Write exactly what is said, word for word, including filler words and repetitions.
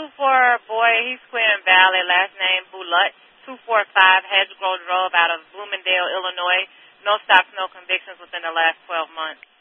two four boy, he's Quinn Valley, last name Bulut, two four five Hedgegrove Drove out of Bloomingdale, Illinois. No stops, no convictions within the last twelve months.